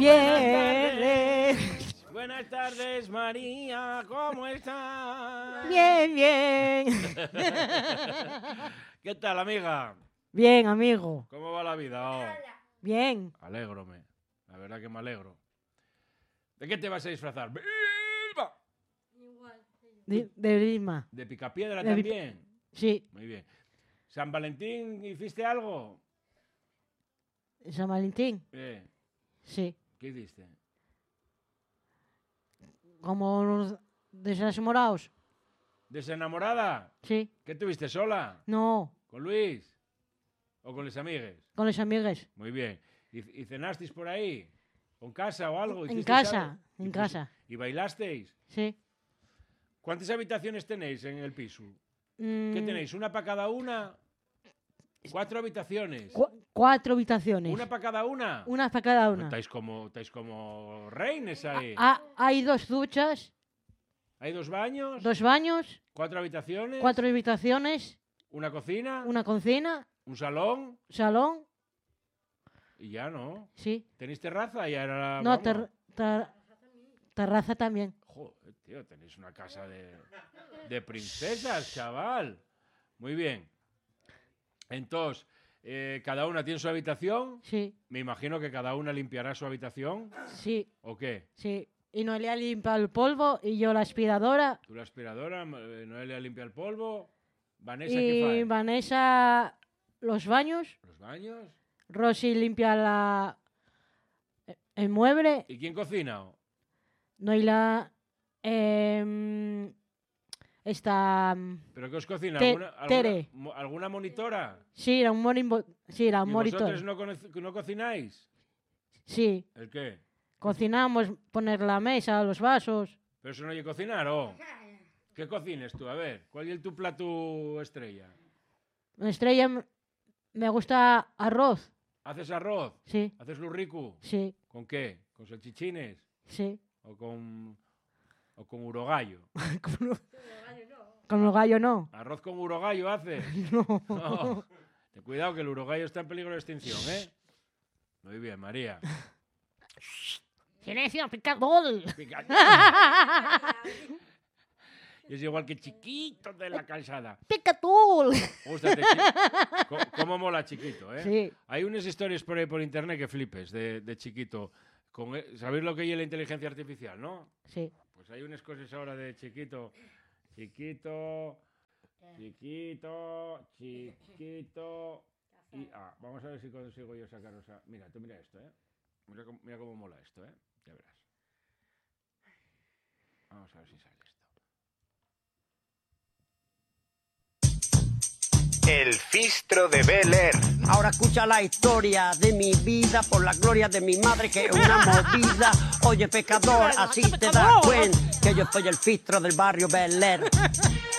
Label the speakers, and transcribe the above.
Speaker 1: Bien.
Speaker 2: Buenas tardes, María, ¿cómo estás?
Speaker 1: Bien, bien.
Speaker 2: ¿Qué tal, amiga?
Speaker 1: Bien, amigo.
Speaker 2: ¿Cómo va la vida? Oh,
Speaker 1: Bien.
Speaker 2: alégrome, la verdad que me alegro. ¿De qué te vas a disfrazar? ¡Vilma!
Speaker 1: De Lima.
Speaker 2: ¿De Picapiedra
Speaker 1: De
Speaker 2: también?
Speaker 1: Sí.
Speaker 2: Muy bien. ¿San Valentín hiciste algo?
Speaker 1: ¿San Valentín? Sí.
Speaker 2: ¿Qué hiciste?
Speaker 1: Como los desenamorados.
Speaker 2: ¿Desenamorada?
Speaker 1: Sí.
Speaker 2: ¿Qué tuviste, sola?
Speaker 1: No,
Speaker 2: ¿Con Luis? ¿O con los amigues?
Speaker 1: con los amigos.
Speaker 2: Muy bien. ¿Y cenasteis por ahí? ¿Con casa o algo?
Speaker 1: En
Speaker 2: ¿Hicisteis
Speaker 1: casa,
Speaker 2: algo?
Speaker 1: en casa.
Speaker 2: ¿Y bailasteis?
Speaker 1: Sí.
Speaker 2: ¿Cuántas habitaciones tenéis en el piso? ¿Qué tenéis? ¿Una para cada una? 4 habitaciones.
Speaker 1: 4 habitaciones.
Speaker 2: ¿Una para cada una?
Speaker 1: Una para cada una.
Speaker 2: Estáis como reines ahí.
Speaker 1: Hay 2 duchas,
Speaker 2: ¿Hay 2 baños?
Speaker 1: 2 baños,
Speaker 2: 4 habitaciones.
Speaker 1: 4 habitaciones,
Speaker 2: ¿Una cocina?
Speaker 1: una cocina,
Speaker 2: ¿Un salón?
Speaker 1: salón.
Speaker 2: Y ya no.
Speaker 1: Sí.
Speaker 2: ¿Tenéis terraza? Ya era
Speaker 1: No,
Speaker 2: vamos.
Speaker 1: terraza también.
Speaker 2: Joder, tío, tenéis una casa de princesas, chaval. Muy bien. Entonces, ¿cada una tiene su habitación?
Speaker 1: Sí,
Speaker 2: Me imagino que cada una limpiará su habitación.
Speaker 1: sí,
Speaker 2: ¿O qué?
Speaker 1: sí. Y Noelia limpia el polvo y yo la aspiradora.
Speaker 2: Tú la aspiradora, Noelia limpia el polvo. Vanessa,
Speaker 1: Y
Speaker 2: ¿qué fae?
Speaker 1: Vanessa los baños.
Speaker 2: ¿Los baños?
Speaker 1: Rosy limpia el mueble.
Speaker 2: ¿Y quién cocina?
Speaker 1: Noelia está...
Speaker 2: ¿Pero qué os cocina?
Speaker 1: Tere.
Speaker 2: ¿Alguna monitora?
Speaker 1: Sí, era un monitor. Sí, era un
Speaker 2: ¿Y
Speaker 1: monitor.
Speaker 2: vosotros no cocináis?
Speaker 1: Sí,
Speaker 2: ¿El qué?
Speaker 1: cocinamos, poner la mesa, los vasos.
Speaker 2: ¿Pero eso no hay que cocinar, o? ¿Qué cocines tú? A ver, ¿cuál es tu plato estrella?
Speaker 1: Una estrella me gusta arroz.
Speaker 2: ¿Haces arroz?
Speaker 1: Sí,
Speaker 2: ¿Haces lurrico?
Speaker 1: sí,
Speaker 2: ¿Con qué? ¿Con salchichines?
Speaker 1: sí.
Speaker 2: ¿O con urogallo?
Speaker 1: Con los gallos no.
Speaker 2: ¿Arroz con urogallo haces?
Speaker 1: No.
Speaker 2: No. Ten cuidado que el urogallo está en peligro de extinción, ¿eh? Muy bien, María.
Speaker 1: Silencio, picador.
Speaker 2: Es igual que Chiquito de la Calzada.
Speaker 1: Picador.
Speaker 2: Gústate, cómo mola Chiquito, ¿eh?
Speaker 1: Sí.
Speaker 2: Hay unas historias por ahí por internet que flipes de Chiquito. ¿Sabéis lo que es la inteligencia artificial, no?
Speaker 1: Sí.
Speaker 2: Pues hay unas cosas ahora de Chiquito. Chiquito. Y vamos a ver si consigo yo sacaros a... Mira, tú mira esto, ¿eh? Mira cómo mola esto, ¿eh? Ya verás. Vamos a ver si sale esto.
Speaker 3: El Fistro de Bel Air.
Speaker 4: Ahora escucha la historia de mi vida por la gloria de mi madre, que es una movida. Oye, pecador, así te das cuenta que yo soy el Fistro del barrio Bel Air.